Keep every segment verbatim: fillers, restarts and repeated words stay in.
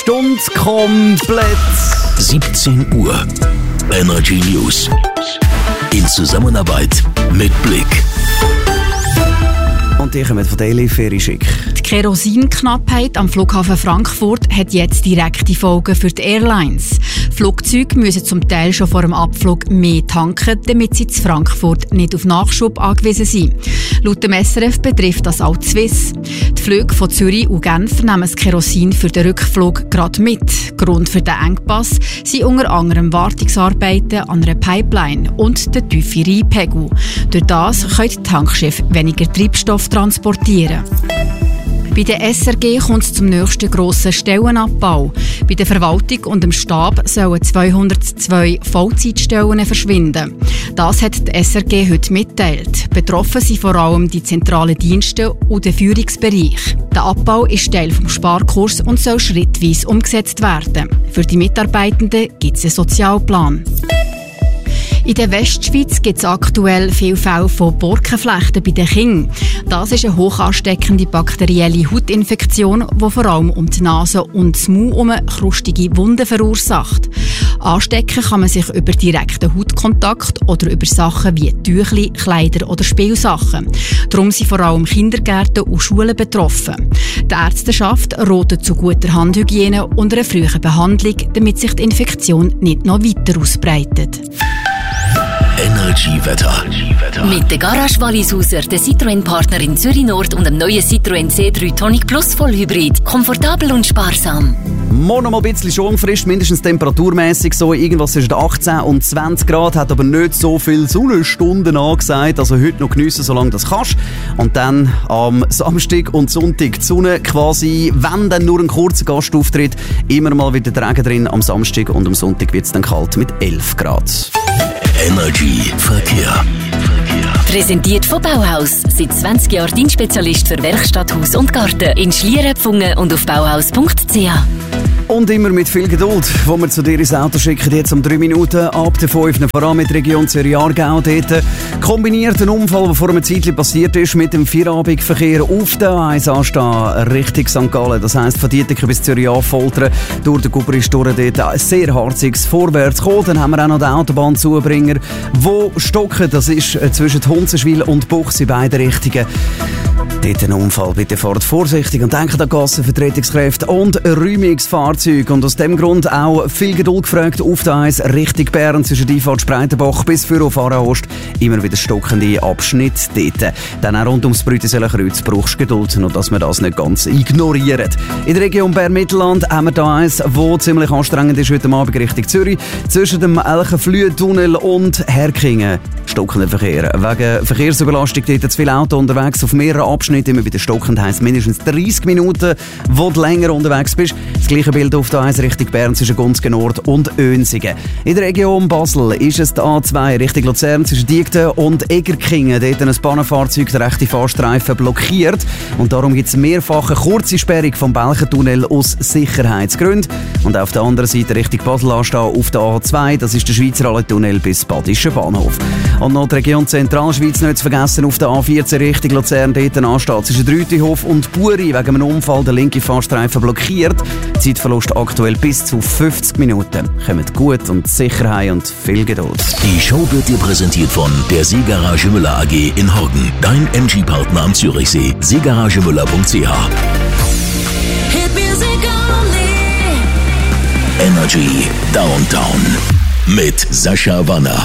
Stunde komplett. siebzehn Uhr. Energy News. In Zusammenarbeit mit Blick. Und die kommen von Daily Ferry-Schick. Die Kerosinknappheit am Flughafen Frankfurt hat jetzt direkte Folgen für die Airlines. Flugzeuge müssen zum Teil schon vor dem Abflug mehr tanken, damit sie zu Frankfurt nicht auf Nachschub angewiesen sind. Laut dem S R F betrifft das auch die Swiss. Die Flüge von Zürich und Genf nehmen das Kerosin für den Rückflug gerade mit. Grund für den Engpass sind unter anderem Wartungsarbeiten an einer Pipeline und der tiefe Rheinpegel. Durch das können die Tankschiffe weniger Treibstoff transportieren. Bei der S R G kommt es zum nächsten grossen Stellenabbau. Bei der Verwaltung und dem Stab sollen zweihundertzwei Vollzeitstellen verschwinden. Das hat die S R G heute mitteilt. Betroffen sind vor allem die zentralen Dienste und der Führungsbereich. Der Abbau ist Teil des Sparkurs und soll schrittweise umgesetzt werden. Für die Mitarbeitenden gibt es einen Sozialplan. In der Westschweiz gibt es aktuell viele Fälle von Borkenflechten bei den Kindern. Das ist eine hoch ansteckende bakterielle Hautinfektion, die vor allem um die Nase und das Maul herum krustige Wunden verursacht. Anstecken kann man sich über direkten Hautkontakt oder über Sachen wie Tüchli, Kleider oder Spielsachen. Darum sind vor allem Kindergärten und Schulen betroffen. Die Ärzteschaft rotet zu guter Handhygiene und einer frühen Behandlung, damit sich die Infektion nicht noch weiter ausbreitet. Energy-Wetter. Mit der Garage Wallisauser, der Citroën-Partner in Zürich Nord und dem neuen Citroën C drei Tonic Plus Vollhybrid. Komfortabel und sparsam. Morgen noch mal ein bisschen schonfrisch, mindestens temperaturmäßig so irgendwas zwischen achtzehn und zwanzig Grad, hat aber nicht so viele Sonnenstunden angesagt, also heute noch geniessen, solange du das kannst. Und dann am Samstag und Sonntag die Sonne quasi, wenn dann nur ein kurzer Gastauftritt, immer mal wieder Regen drin. Am Samstag und am Sonntag wird es dann kalt mit elf Grad. Energy Verkehr. Präsentiert von Bauhaus. Seit zwanzig Jahren Dienstspezialist für Werkstatt, Haus und Garten. In Schlieren, Pfungen und auf bauhaus punkt c h. Und immer mit viel Geduld, wo wir zu dir ins Auto schicken, jetzt um drei Minuten ab der fünf, vor allem mit der Region Zürich-Aargau. Dort kombiniert ein Unfall, der vor einem Zeitchen passiert ist, mit dem Feierabendverkehr auf der A eins anstehen, Richtung Sankt Gallen. Das heisst, von Dieteken bis Zürich-Affoltern, durch den Guber ist durch dort ein sehr harziges Vorwärts gekommen. Dann haben wir auch noch den Autobahnzubringer, wo stocken. Das ist zwischen Hunzenschwil und Buchs in beiden Richtungen. Dort ein Unfall. Bitte fahrt vorsichtig und denkt an Gassenvertretungskräfte und Räumungsfahrzeuge. Und aus dem Grund auch viel Geduld gefragt auf der eins Richtung Bern zwischen Einfahrt Spreitenbach bis für auf Aarau-Ost. Immer wieder stockende Abschnitt dort. Dann auch rund ums Brütiseler-Kreuz brauchst du Geduld, nur dass wir das nicht ganz ignorieren. In der Region Bern-Mittelland haben wir da eins, wo ziemlich anstrengend ist heute Abend Richtung Zürich. Zwischen dem Elchenflüh-Tunnel und Herkingen stockender Verkehr. Wegen Verkehrsüberlastung dort zu viele Autos unterwegs auf mehreren Abschnitten. Immer wieder stockend heisst mindestens dreißig Minuten, wo du länger unterwegs bist. Das gleiche Bild auf der eins Richtung Bern zwischen Gunzgen Nord und Önsingen. In der Region Basel ist es die A zwei Richtung Luzern zwischen Diegden und Egerkingen. Dort ein Bahnenfahrzeug den rechten Fahrstreifen blockiert. Und darum gibt es mehrfache kurze Sperrung vom Belchentunnel aus Sicherheitsgründen. Und auf der anderen Seite Richtung Basel anstehen auf der A zwei. Das ist der Schweizer Allentunnel bis Badischen Bahnhof. Und noch die Region Zentralschweiz nicht zu vergessen auf der A vierzehn Richtung Luzern. Dort ansteht zwischen Rütihof und Buri wegen einem Unfall der linke Fahrstreifen blockiert. Zeitverlust aktuell bis zu fünfzig Minuten. Kommt gut und sicher heim und viel Geduld. Die Show wird dir präsentiert von der Seegarage Müller A G in Horgen. Dein M G-Partner am Zürichsee. seegaragemüller punkt c h. Energy Downtown mit Sascha Wanner.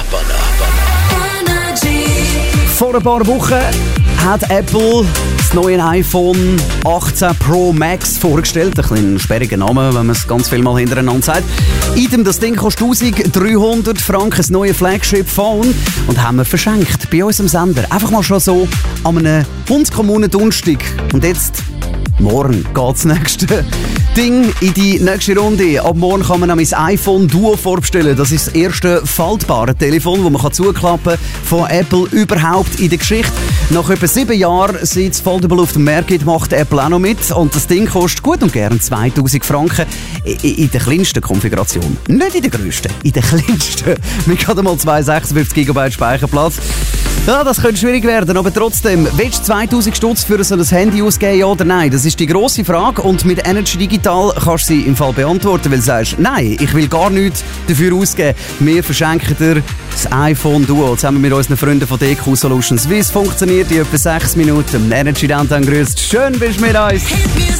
Vor ein paar Wochen hat Apple das neue iPhone achtzehn Pro Max vorgestellt. Ein bisschen sperriger Name, wenn man es ganz viel mal hintereinander sagt. Idem, das Ding kostet eintausenddreihundert Franken, das neue Flagship-Phone. Und haben wir verschenkt bei unserem Sender. Einfach mal schon so an einem hundskommunen Donnerstag. Und jetzt, morgen geht's nächste Ding in die nächste Runde. Ab morgen kann man nämlich das iPhone Duo vorbestellen. Das ist das erste faltbare Telefon, das man zuklappen kann von Apple überhaupt in der Geschichte. Nach etwa sieben Jahren, seit es Foldable auf dem Markt gibt, macht Apple auch noch mit. Und das Ding kostet gut und gern zweitausend Franken in der kleinsten Konfiguration. Nicht in der grössten, in der kleinsten. Mit gerade mal zwei sechsundfünfzig Gigabyte Speicherplatz. Ja, das könnte schwierig werden, aber trotzdem, willst du zweitausend Stutz für so ein Handy ausgeben, ja oder nein? Das ist die grosse Frage und mit Energy Digital kannst du sie im Fall beantworten, weil du sagst, nein, ich will gar nichts dafür ausgeben. Wir verschenken dir das iPhone Duo zusammen mit unseren Freunden von D Q Solutions. Wie es funktioniert in etwa sechs Minuten. Energy Downtown grüßt. Schön bist du mit uns.